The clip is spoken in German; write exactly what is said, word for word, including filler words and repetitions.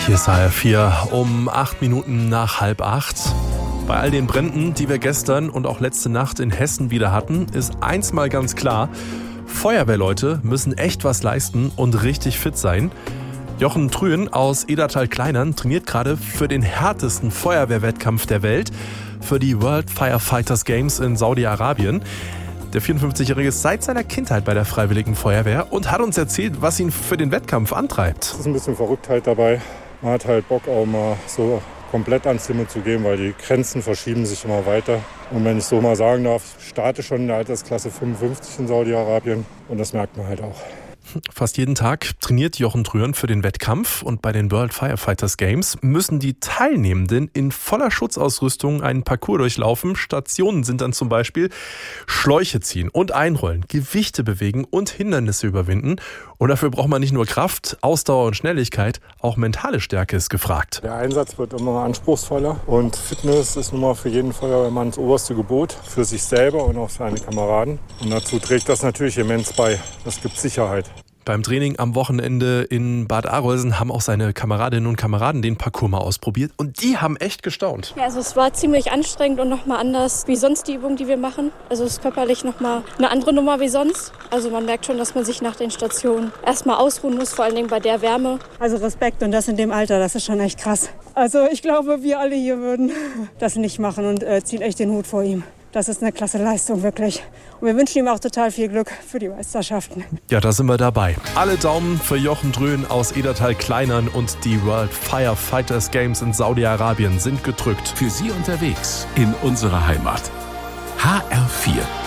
Hier ist H R vier um acht Minuten nach halb acht. Bei all den Bränden, die wir gestern und auch letzte Nacht in Hessen wieder hatten, ist eins mal ganz klar: Feuerwehrleute müssen echt was leisten und richtig fit sein. Jochen Trühen aus Edertal-Kleinern trainiert gerade für den härtesten Feuerwehrwettkampf der Welt, für die World Firefighters Games in Saudi-Arabien. Der vierundfünfzigjährige ist seit seiner Kindheit bei der Freiwilligen Feuerwehr und hat uns erzählt, was ihn für den Wettkampf antreibt. Es ist ein bisschen Verrücktheit dabei. Man hat halt Bock, auch mal so komplett ans Limit zu gehen, weil die Grenzen verschieben sich immer weiter. Und wenn ich so mal sagen darf, ich starte schon in der Altersklasse fünfundfünfzig in Saudi-Arabien und das merkt man halt auch. Fast jeden Tag trainiert Jochen Trühen für den Wettkampf und bei den World Firefighters Games müssen die Teilnehmenden in voller Schutzausrüstung einen Parcours durchlaufen. Stationen sind dann zum Beispiel Schläuche ziehen und einrollen, Gewichte bewegen und Hindernisse überwinden. Und dafür braucht man nicht nur Kraft, Ausdauer und Schnelligkeit, auch mentale Stärke ist gefragt. Der Einsatz wird immer anspruchsvoller und Fitness ist nun mal für jeden Feuerwehrmann das oberste Gebot, für sich selber und auch seine Kameraden. Und dazu trägt das natürlich immens bei. Das gibt Sicherheit. Beim Training am Wochenende in Bad Arolsen haben auch seine Kameradinnen und Kameraden den Parcours mal ausprobiert und die haben echt gestaunt. Ja, also es war ziemlich anstrengend und nochmal anders wie sonst die Übungen, die wir machen. Also es ist körperlich nochmal eine andere Nummer wie sonst. Also man merkt schon, dass man sich nach den Stationen erstmal ausruhen muss, vor allen Dingen bei der Wärme. Also Respekt und das in dem Alter, das ist schon echt krass. Also ich glaube, wir alle hier würden das nicht machen und äh, ziehen echt den Hut vor ihm. Das ist eine klasse Leistung, wirklich. Und wir wünschen ihm auch total viel Glück für die Meisterschaften. Ja, da sind wir dabei. Alle Daumen für Jochen Trühen aus Edertal-Kleinern und die World Firefighters Games in Saudi-Arabien sind gedrückt. Für Sie unterwegs in unserer Heimat. H R vier.